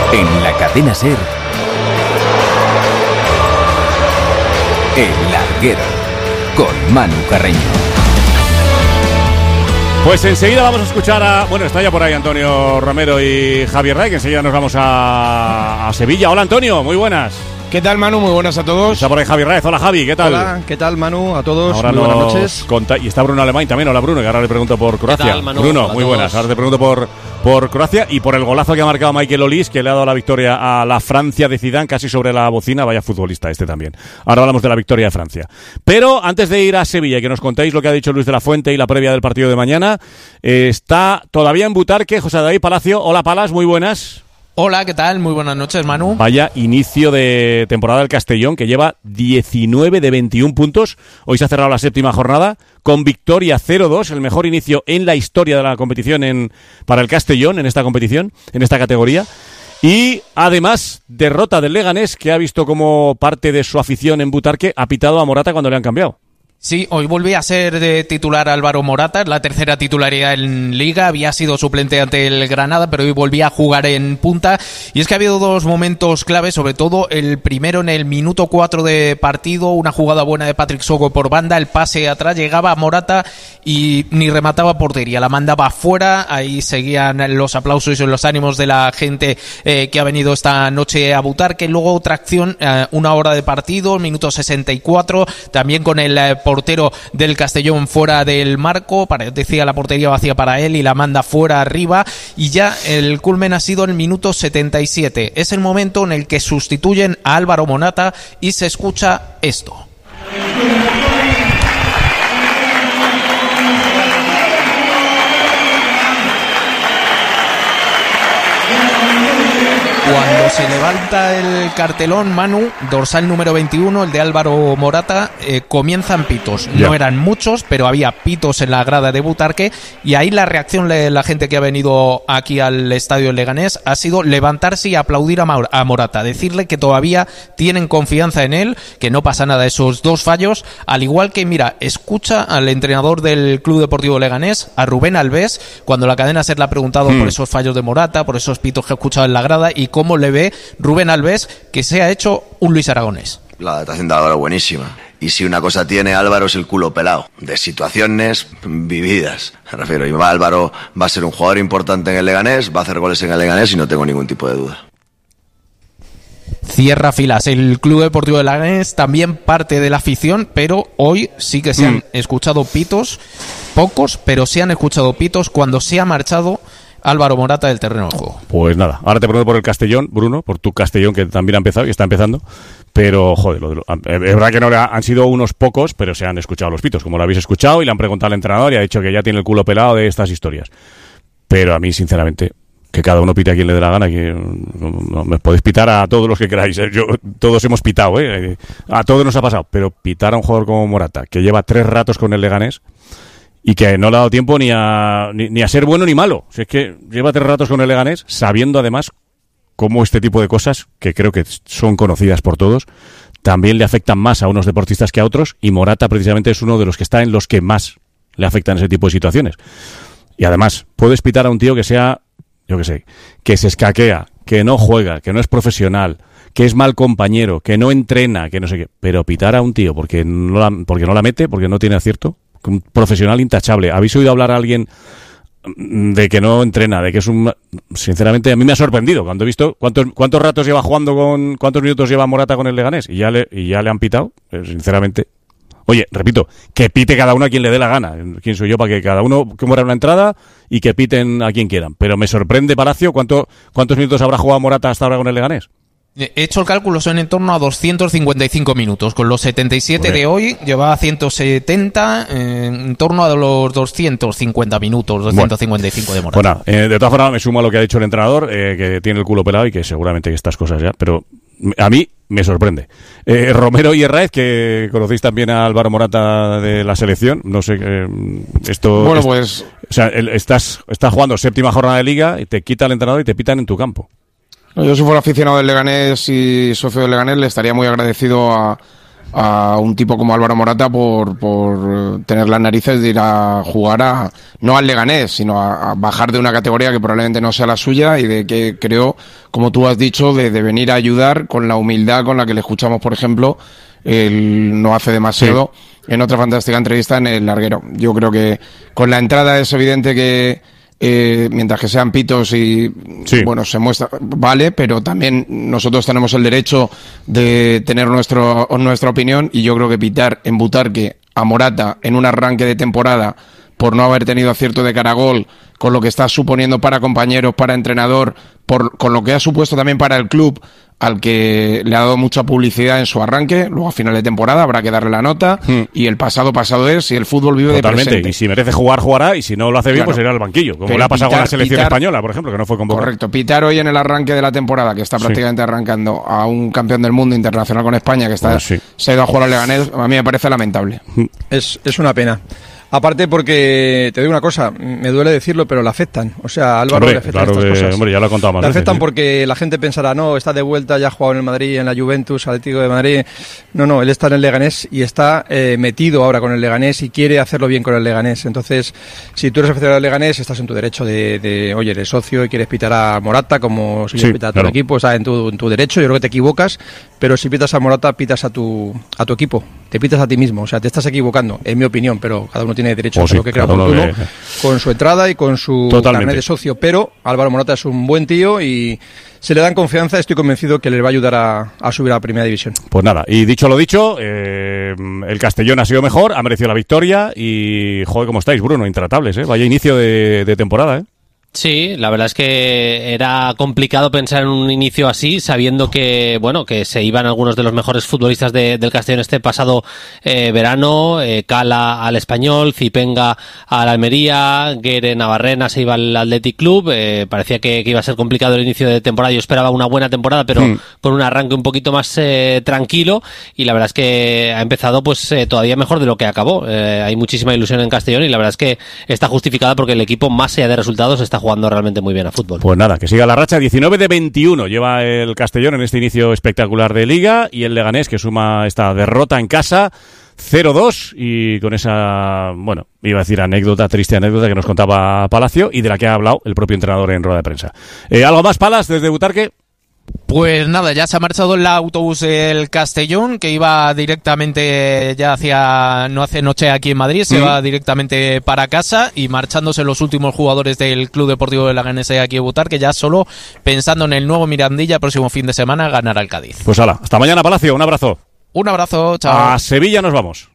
En la cadena SER, El Larguero, con Manu Carreño. Pues enseguida vamos a escuchar a... Bueno, está ya por ahí Antonio Romero y Javier Ray, que enseguida nos vamos a Sevilla. Hola Antonio, muy buenas. ¿Qué tal, Manu? Muy buenas a todos. Está por ahí Javi Raez. Hola Javi, ¿qué tal? Hola, ¿qué tal, Manu? A todos, ahora muy buenas noches. Y está Bruno Alemán también. Hola Bruno, que ahora le pregunto por Croacia. ¿Qué tal, Manu? Bruno, hola, muy buenas. Ahora te pregunto por Croacia y por el golazo que ha marcado Michael Olise, que le ha dado la victoria a la Francia de Zidane casi sobre la bocina. Vaya futbolista este también. Ahora hablamos de la victoria de Francia. Pero antes de ir a Sevilla y que nos contéis lo que ha dicho Luis de la Fuente y la previa del partido de mañana, está todavía en Butarque José David Palacio. Hola Palas, muy buenas. Hola, ¿qué tal? Muy buenas noches, Manu. Vaya inicio de temporada del Castellón, que lleva 19 de 21 puntos. Hoy se ha cerrado la séptima jornada con victoria 0-2, el mejor inicio en la historia de la competición para el Castellón en esta competición, en esta categoría. Y además, derrota del Leganés, que ha visto como parte de su afición en Butarque ha pitado a Morata cuando le han cambiado. Sí, hoy volví a ser de titular Álvaro Morata, la tercera titularidad en Liga, había sido suplente ante el Granada, pero hoy volví a jugar en punta, y es que ha habido dos momentos claves, sobre todo el primero en el minuto 4 de partido, una jugada buena de Patrick Sogo por banda, el pase atrás, llegaba a Morata y ni remataba portería, la mandaba afuera, ahí seguían los aplausos y los ánimos de la gente que ha venido esta noche a Butarque. Luego otra acción, una hora de partido, minuto 64, también con el portero del Castellón fuera del marco, decía la portería vacía para él y la manda fuera arriba, y ya el culmen ha sido el minuto 77. Es el momento en el que sustituyen a Álvaro Morata y se escucha esto. Cuando se levanta el cartelón, Manu, dorsal número 21, el de Álvaro Morata, comienzan pitos. No eran muchos, pero había pitos en la grada de Butarque, y ahí la reacción de la gente que ha venido aquí al estadio Leganés ha sido levantarse y aplaudir a Morata, decirle que todavía tienen confianza en él, que no pasa nada esos dos fallos, al igual que, mira, escucha al entrenador del Club Deportivo Leganés, a Rubén Alves, cuando la cadena SER le ha preguntado por esos fallos de Morata, por esos pitos que ha escuchado en la grada, y cómo le ve Rubén Alves, que se ha hecho un Luis Aragonés. La adaptación de Álvaro buenísima. Y si una cosa tiene Álvaro es el culo pelado, de situaciones vividas. Me refiero, y Álvaro va a ser un jugador importante en el Leganés, va a hacer goles en el Leganés y no tengo ningún tipo de duda. Cierra filas el Club Deportivo de Leganés, también parte de la afición, pero hoy sí que se han escuchado pitos, pocos, pero se han escuchado pitos cuando se ha marchado Álvaro Morata del terreno del juego. Pues nada, ahora te pregunto por el Castellón, Bruno, por tu Castellón, que también ha empezado y está empezando, pero joder, es verdad que no han sido unos pocos, pero se han escuchado los pitos, como lo habéis escuchado, y le han preguntado al entrenador y ha dicho que ya tiene el culo pelado de estas historias. Pero a mí, sinceramente, que cada uno pite a quien le dé la gana, que no, me podéis pitar a todos los que queráis, todos hemos pitado, a todos nos ha pasado, pero pitar a un jugador como Morata, que lleva 3 ratos con el Leganés, y que no le ha dado tiempo ni a ser bueno ni malo. Si es que lleva 3 ratos con el Leganés, sabiendo además cómo este tipo de cosas, que creo que son conocidas por todos, también le afectan más a unos deportistas que a otros, y Morata precisamente es uno de los que está en los que más le afectan ese tipo de situaciones. Y además, puedes pitar a un tío que sea, yo qué sé, que se escaquea, que no juega, que no es profesional, que es mal compañero, que no entrena, que no sé qué, pero pitar a un tío porque no la mete, porque no tiene acierto, un profesional intachable. ¿Habéis oído hablar a alguien de que no entrena, de que es un... Sinceramente, a mí me ha sorprendido cuando he visto cuántos ratos lleva jugando cuántos minutos lleva Morata con el Leganés y ya le han pitado, sinceramente. Oye, repito, que pite cada uno a quien le dé la gana. ¿Quién soy yo para que cada uno muera una entrada y que piten a quien quieran? Pero me sorprende, Palacio, ¿cuántos minutos habrá jugado Morata hasta ahora con el Leganés? He hecho el cálculo, son en torno a 255 minutos. Con los 77 de hoy, lleva 170, en torno a los 250 minutos, 255 de Morata. Bueno, de todas formas me sumo a lo que ha dicho el entrenador, que tiene el culo pelado y que seguramente estas cosas ya, pero a mí me sorprende. Romero y Herráez, que conocéis también a Álvaro Morata de la selección, no sé, esto... Bueno, pues... O sea, estás jugando séptima jornada de Liga y te quita el entrenador y te pitan en tu campo. Yo, si fuera aficionado del Leganés y socio del Leganés, le estaría muy agradecido a a un tipo como Álvaro Morata por tener las narices de ir a jugar no al Leganés, sino a bajar de una categoría que probablemente no sea la suya, y de que creo, como tú has dicho, de venir a ayudar con la humildad con la que le escuchamos, por ejemplo, no hace demasiado, en otra fantástica entrevista en El Larguero. Yo creo que con la entrada es evidente que mientras que sean pitos y bueno, se muestra, vale, pero también nosotros tenemos el derecho de tener nuestra opinión, y yo creo que pitar en Butarque a Morata en un arranque de temporada por no haber tenido acierto de cara a gol, con lo que está suponiendo para compañeros, para entrenador, con lo que ha supuesto también para el club, al que le ha dado mucha publicidad en su arranque. Luego a final de temporada habrá que darle la nota, y el pasado es, y el fútbol vive totalmente, de presente. y si merece jugar, jugará, y si no lo hace bien, pues irá al banquillo, como pero le ha pasado con la selección española, por ejemplo, que no fue convocado. Correcto, pitar hoy en el arranque de la temporada, que está prácticamente arrancando, a un campeón del mundo internacional con España, que se ha ido a jugar al Leganés, a mí me parece lamentable. Es una pena. Aparte porque, te digo una cosa, me duele decirlo, pero le afectan. O sea, Álvaro le afectan estas cosas. Hombre, ya lo he contado más le veces, afectan porque la gente pensará, no, está de vuelta, ya ha jugado en el Madrid, en la Juventus, Atlético de Madrid. No, él está en el Leganés y está metido ahora con el Leganés y quiere hacerlo bien con el Leganés. Entonces, si tú eres aficionado del Leganés, estás en tu derecho oye, eres socio y quieres pitar a Morata, como si quieres pitar a tu equipo, está en tu derecho. Yo creo que te equivocas, pero si pitas a Morata, pitas a tu equipo, te pitas a ti mismo. O sea, te estás equivocando, en mi opinión, pero cada uno tiene derecho a hacer lo que crea oportuno, con su entrada y con su carnet de socio. Pero Álvaro Morata es un buen tío y se le dan confianza, estoy convencido que le va a ayudar a subir a la Primera División. Pues nada, y dicho lo dicho, el Castellón ha sido mejor, ha merecido la victoria, y joder, ¿cómo estáis, Bruno? Intratables, vaya inicio de temporada, Sí, la verdad es que era complicado pensar en un inicio así, sabiendo que, bueno, que se iban algunos de los mejores futbolistas del Castellón este pasado verano, Cala al Español, Zipenga al Almería, Guere Navarrena se iba al Athletic Club, parecía que iba a ser complicado el inicio de temporada. Yo esperaba una buena temporada, pero con un arranque un poquito más tranquilo, y la verdad es que ha empezado pues todavía mejor de lo que acabó. Hay muchísima ilusión en Castellón, y la verdad es que está justificada porque el equipo, más allá de resultados, está jugando realmente muy bien a fútbol. Pues nada, que siga la racha. 19 de 21 lleva el Castellón en este inicio espectacular de Liga, y el Leganés, que suma esta derrota en casa 0-2, y con esa, bueno, iba a decir triste anécdota que nos contaba Palacio, y de la que ha hablado el propio entrenador en rueda de prensa. ¿Algo más, Palas, desde Butarque? Pues nada, ya se ha marchado el autobús del Castellón, que iba directamente, no hace noche aquí en Madrid, se va directamente para casa, y marchándose los últimos jugadores del Club Deportivo de Leganés aquí en Butarque, ya solo pensando en el nuevo Mirandilla, próximo fin de semana ganará el Cádiz. Pues hala, hasta mañana, Palacio, un abrazo. Un abrazo, chao. A Sevilla nos vamos.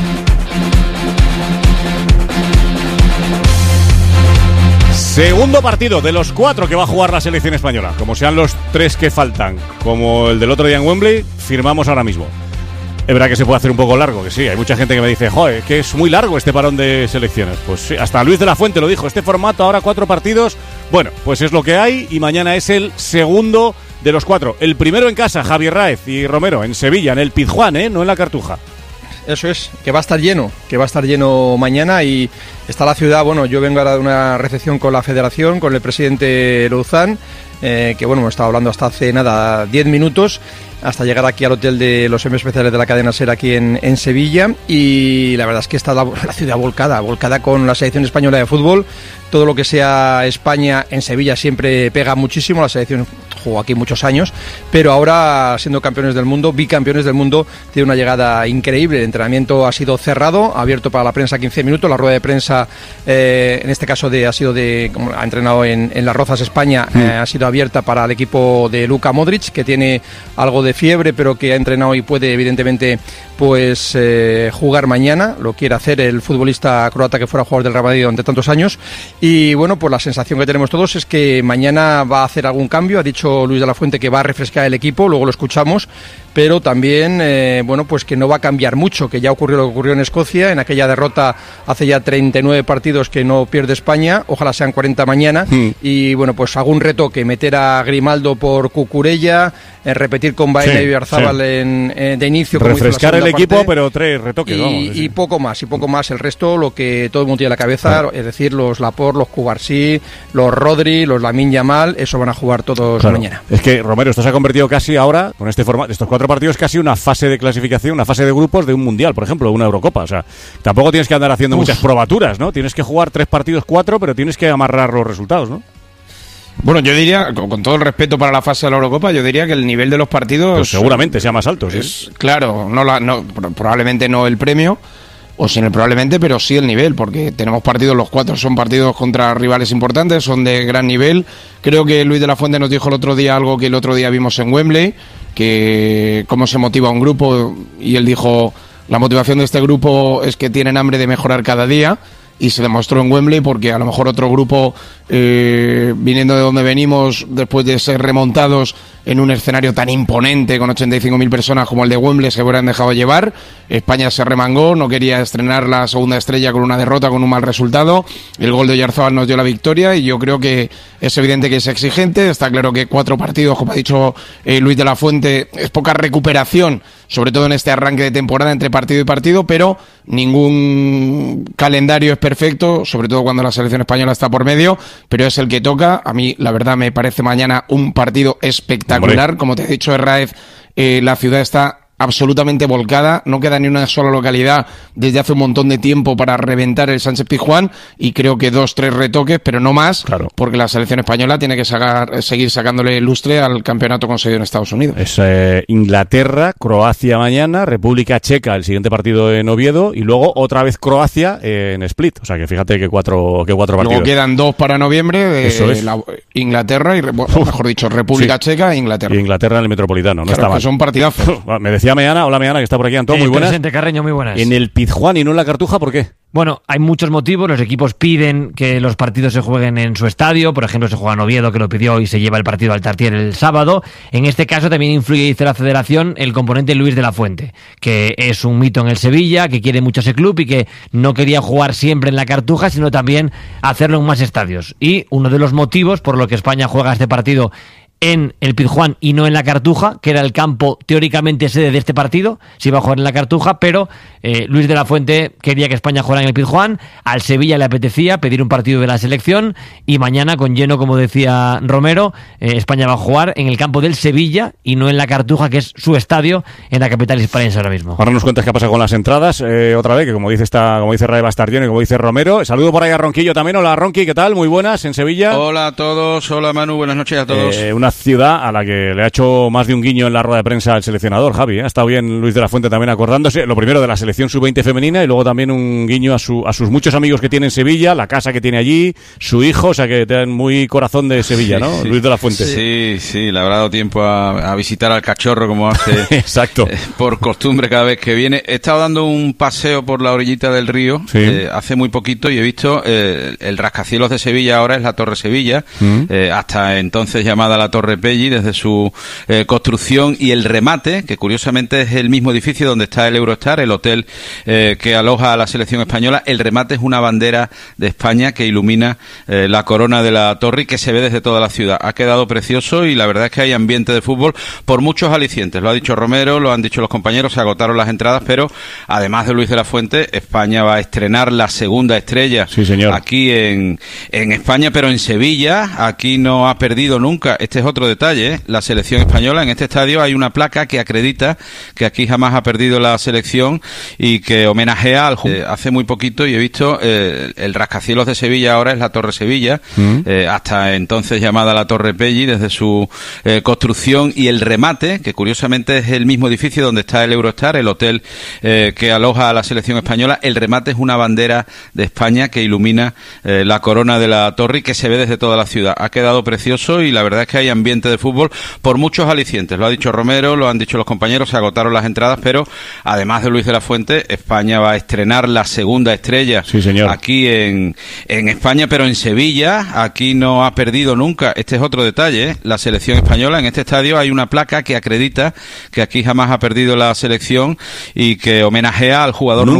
Segundo partido de los 4 que va a jugar la selección española. Como sean los 3 que faltan, como el del otro día en Wembley, firmamos ahora mismo. Es verdad que se puede hacer un poco largo, que sí, hay mucha gente que me dice, joder, que es muy largo este parón de selecciones. Pues sí, hasta Luis de la Fuente lo dijo, este formato, ahora 4 partidos, bueno, pues es lo que hay, y mañana es el segundo de los 4. El primero en casa, Javier Ráez y Romero, en Sevilla, en el Pizjuán, no en la Cartuja. Eso es, que va a estar lleno mañana, y está la ciudad. Bueno, yo vengo ahora de una recepción con la Federación, con el presidente Louzán, que bueno, hemos estado hablando hasta hace 10 minutos, hasta llegar aquí al hotel de los especiales de la cadena SER aquí en Sevilla, y la verdad es que está la ciudad volcada con la selección española de fútbol. Todo lo que sea España en Sevilla siempre pega muchísimo. La selección jugó aquí muchos años, pero ahora, siendo campeones del mundo, bicampeones del mundo, tiene una llegada increíble. El entrenamiento ha sido cerrado, abierto para la prensa 15 minutos. La rueda de prensa, en este caso como ha entrenado en Las Rozas, España, ha sido abierta para el equipo de Luka Modric, que tiene algo de fiebre, pero que ha entrenado y puede, evidentemente, pues jugar mañana. Lo quiere hacer el futbolista croata, que fuera jugador del Real Madrid durante tantos años. Y bueno, pues la sensación que tenemos todos es que mañana va a hacer algún cambio. Ha dicho Luis de la Fuente que va a refrescar el equipo, luego lo escuchamos, pero también, bueno, pues que no va a cambiar mucho, que ya ocurrió lo que ocurrió en Escocia, en aquella derrota hace ya 39 partidos que no pierde España, ojalá sean 40 mañana, y bueno, pues algún retoque, meter a Grimaldo por Cucurella, repetir con Baena y Oyarzábal de inicio. Refrescar el equipo, pero 3 retoques, y poco más, el resto, lo que todo el mundo tiene en la cabeza, es decir, los Laporte, los Cubarsí, los Rodri, los Lamine Yamal, eso van a jugar todos mañana. Es que, Romero, esto se ha convertido casi ahora, con este formato, estos 4 4 partidos es casi una fase de clasificación, una fase de grupos de un mundial, por ejemplo, una Eurocopa. O sea, tampoco tienes que andar haciendo muchas probaturas, ¿no? Tienes que jugar 3 partidos, 4, pero tienes que amarrar los resultados, ¿no? Bueno, yo diría, con todo el respeto para la fase de la Eurocopa, yo diría que el nivel de los partidos... Pues seguramente sea más alto, ¿sí? Claro, probablemente no el premio, o sin el probablemente, pero sí el nivel, porque tenemos partidos, los 4 son partidos contra rivales importantes, son de gran nivel. Creo que Luis de la Fuente nos dijo el otro día algo que el otro día vimos en Wembley, que cómo se motiva un grupo, y él dijo, la motivación de este grupo es que tienen hambre de mejorar cada día, y se demostró en Wembley, porque a lo mejor otro grupo, viniendo de donde venimos, después de ser remontados en un escenario tan imponente con 85.000 personas como el de Wembley, se hubieran dejado llevar. España se remangó, no quería estrenar la segunda estrella con una derrota, con un mal resultado. El gol de Oyarzabal nos dio la victoria, y yo creo que es evidente que es exigente. Está claro que 4 partidos, como ha dicho Luis de la Fuente, es poca recuperación, sobre todo en este arranque de temporada entre partido y partido, pero ningún calendario es perfecto, sobre todo cuando la selección española está por medio, pero es el que toca. A mí, la verdad, me parece mañana un partido espectacular. Hombre. Como te he dicho, Herráez, la ciudad está absolutamente volcada, no queda ni una sola localidad desde hace un montón de tiempo para reventar el Sánchez Pizjuán, y creo que 2-3 retoques, pero no más, claro, porque la selección española tiene que seguir sacándole lustre al campeonato conseguido en Estados Unidos. Es Inglaterra, Croacia mañana, República Checa el siguiente partido en Oviedo, y luego otra vez Croacia en Split. O sea que fíjate que cuatro partidos. Luego quedan 2 para noviembre, Inglaterra y, mejor dicho, República Checa e Inglaterra. Y Inglaterra en el Metropolitano, no está mal. Son partidazos. Me decía Meana, hola Meana, que está por aquí, Antón, muy buenas. Presente, Carreño, muy buenas. En el Pizjuán y no en la Cartuja, ¿por qué? Bueno, hay muchos motivos. Los equipos piden que los partidos se jueguen en su estadio. Por ejemplo, se juega en Oviedo, que lo pidió, y se lleva el partido al Tartier el sábado. En este caso también influye, dice la Federación, el componente Luis de la Fuente, que es un mito en el Sevilla, que quiere mucho ese club y que no quería jugar siempre en la Cartuja, sino también hacerlo en más estadios. Y uno de los motivos por lo que España juega este partido en el Pizjuán y no en la Cartuja, que era el campo teóricamente sede de este partido, se iba a jugar en la Cartuja, pero Luis de la Fuente quería que España jugara en el Pizjuán. Al Sevilla le apetecía pedir un partido de la selección, y mañana con lleno, como decía Romero, España va a jugar en el campo del Sevilla y no en la Cartuja, que es su estadio en la capital hispalense ahora mismo. Ahora nos cuentas qué pasa con las entradas, otra vez, que como dice Ray, va a estar lleno, y como dice Romero. Saludo por ahí a Ronquillo también. Hola Ronqui, ¿qué tal? Muy buenas, en Sevilla. Hola a todos, hola Manu, buenas noches a todos. Una ciudad a la que le ha hecho más de un guiño en la rueda de prensa al seleccionador, Javi. Ha estado bien Luis de la Fuente también acordándose, lo primero de la selección sub-20 femenina, y luego también un guiño a sus muchos amigos que tiene en Sevilla, la casa que tiene allí, su hijo, o sea que tienen muy corazón de Sevilla, ¿no? Sí, Luis de la Fuente. Sí, le habrá dado tiempo a visitar al cachorro, como hace exacto, por costumbre cada vez que viene. He estado dando un paseo por la orillita del río hace muy poquito, y he visto el rascacielos de Sevilla. Ahora es la Torre Sevilla, hasta entonces llamada la Torre Pelli, desde su construcción, y el remate, que curiosamente es el mismo edificio donde está el Eurostar, el hotel que aloja a la selección española. El remate es una bandera de España que ilumina la corona de la torre, y que se ve desde toda la ciudad. Ha quedado precioso, y la verdad es que hay ambiente de fútbol por muchos alicientes. Lo ha dicho Romero, lo han dicho los compañeros, se agotaron las entradas, pero además de Luis de la Fuente, España va a estrenar la segunda estrella aquí en España, pero en Sevilla. Aquí no ha perdido nunca. Este es otro detalle, la selección española. En este estadio hay una placa que acredita que aquí jamás ha perdido la selección, y que homenajea al hace muy poquito, y he visto el rascacielos de Sevilla. Ahora es la Torre Sevilla, hasta entonces llamada la Torre Pelli, desde su construcción, y el remate, que curiosamente es el mismo edificio donde está el Eurostar, el hotel que aloja a la selección española. El remate es una bandera de España que ilumina la corona de la torre, y que se ve desde toda la ciudad. Ha quedado precioso, y la verdad es que hay ambiente de fútbol por muchos alicientes. Lo ha dicho Romero, lo han dicho los compañeros, se agotaron las entradas, pero además de Luis de la Fuente, España va a estrenar la segunda estrella aquí en España, pero en Sevilla. Aquí no ha perdido nunca. Este es otro detalle, la selección española. En este estadio hay una placa que acredita que aquí jamás ha perdido la selección, y que homenajea al jugador